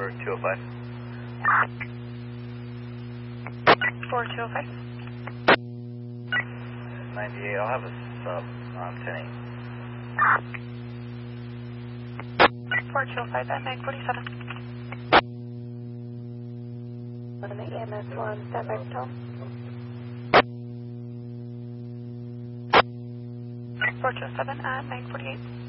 4205. 4205. 98, I'll have a sub on 10-8. 4205 at 947. 11 EMS 1, stand by for tone. 4207 at 948.